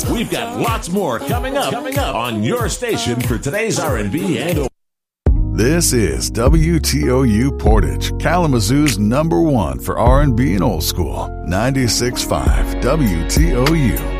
We've got lots more coming up on your station for today's R&B and This is WTOU Portage, Kalamazoo's #1 for R&B and old school. 96.5 WTOU.